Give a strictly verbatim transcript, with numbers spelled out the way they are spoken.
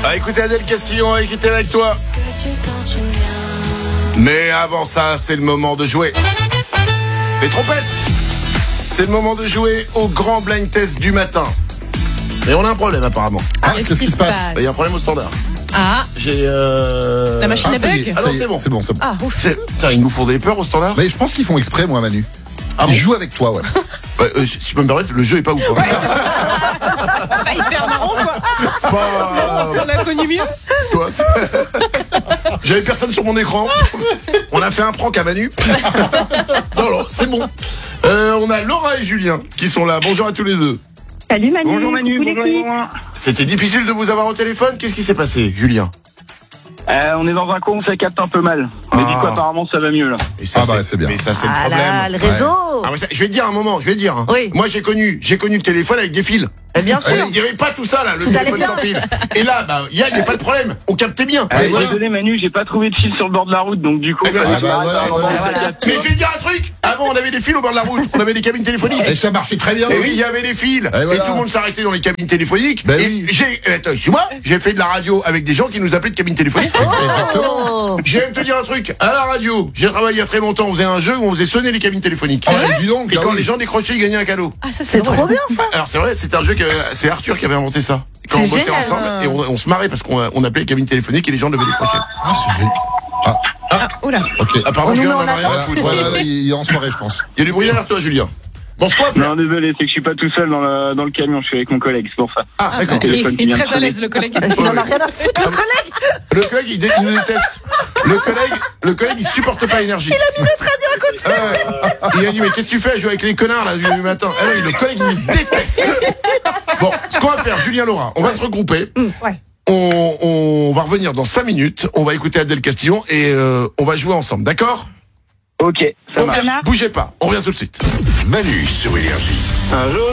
Ah, écoutez Adèle Castillon, on va écouter avec toi. Mais avant ça, c'est le moment de jouer. Les trompettes. C'est le moment de jouer au grand blind test du matin. Et on a un problème apparemment. Ah, qu'est-ce, qu'est-ce qui se passe, passe Il y a un problème au standard. Ah. J'ai euh... La machine ah, à bug. Ah non, c'est bon. C'est bon, c'est bon. Ah, ouf. C'est... Putain, ils nous font des peurs au standard. Mais je pense qu'ils font exprès, moi, Manu. Ah Ils bon jouent avec toi, ouais. Ouais, euh, si je peux me permettre, le jeu est pas ouf. Hein. Pas hyper marrant, quoi. C'est pas... On a connu mieux. Toi, j'avais personne sur mon écran. On a fait un prank à Manu. Non, non, c'est bon. Euh, on a Laura et Julien qui sont là. Bonjour à tous les deux. Salut Manu. Bonjour Manu, bonjour l'équipe. C'était difficile de vous avoir au téléphone. Qu'est-ce qui s'est passé, Julien? euh, On est dans un coin où ça capte un peu mal. Mais Ah. du coup, apparemment, ça va mieux là. Et ça, Ah bah, c'est bien. Mais ça, c'est Ah le problème. là, le réseau. Ah, mais ça, je vais te dire un moment, je vais te dire. Hein. Oui. Moi, j'ai connu, j'ai connu le téléphone avec des fils. Eh bien sûr. Il n'y avait pas tout ça là, le Tout allait téléphone bien. sans fil. Et là, bah, il y a, il y a pas de problème. On captait bien. Euh, Et voilà. Désolé Manu, j'ai pas trouvé de fil sur le bord de la route, donc du coup... Eh ben, bah, ah j'ai bah, arrêté voilà, un moment, voilà. ça capte. Mais je vais te dire un truc. Avant, on avait des fils au bord de la route. On avait des cabines téléphoniques. Et ça marchait très bien. Et oui, il y avait des fils. Et, voilà. tout le monde s'arrêtait dans les cabines téléphoniques. Ben et oui. j'ai, euh, attends, excuse-moi, j'ai fait de la radio avec des gens qui nous appelaient de cabines téléphoniques. Exactement. Je vais même te dire un truc. À la radio, j'ai travaillé il y a très longtemps. On faisait un jeu où on faisait sonner les cabines téléphoniques. Oh, dis donc, Et ah quand oui. les gens décrochaient, ils gagnaient un cadeau. Ah, ça, c'est C'est trop bien ça. Alors c'est vrai, c'est un jeu que c'est Arthur qui avait inventé ça. Quand C'est on bossait génial. ensemble et on, on se marrait parce qu'on on appelait les cabines téléphoniques et les gens devaient décrocher. Ah, c'est génial. Ah, Ah, oula. ok. Apparemment, On nous Julien met en n'en a rien à Voilà, foutre. voilà, là, il est en soirée, je pense. Il y a du bruit derrière toi, Julien. Bon, ce qu'on va faire. Non, désolé, c'est que je suis pas tout seul dans le, dans le camion, je suis avec mon collègue, c'est pour ça. Ah, d'accord. Il, téléphone qui il est vient de très à l'aise, le collègue. Il en a rien à foutre, le collègue. Le collègue, il, dé- il nous déteste. Le collègue, le collègue, il supporte pas l'énergie. Il a mis le traduire à côté. Ah ouais. Il a dit, mais qu'est-ce que tu fais à jouer avec les connards, là, du matin? Ah oui, le collègue, il me déteste. Bon, ce qu'on va faire, Julien, Laura, on va se regrouper. Ouais. On, on va revenir dans cinq minutes. On va écouter Adèle Castillon et euh, on va jouer ensemble, d'accord? Ok, ça On marche. revient. Bougez pas, on revient tout de suite. Manu sur Énergie. Un jour